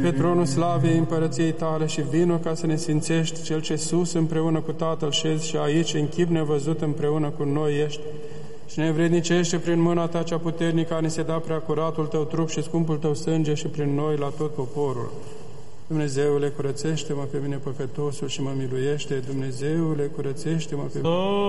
Pe tronul slavei împărăției tale și vino ca să ne sfințești, Cel ce sus împreună cu Tatăl șezi și aici în chip nevăzut împreună cu noi ești, și ne învrednicește prin mâna ta cea puternică a ne se da prea curatul tău trup și scumpul tău sânge și prin noi la tot poporul. Dumnezeule, curățește-mă pe mine păcătosul și mă miluiește. Dumnezeule, curățește-mă pe mine.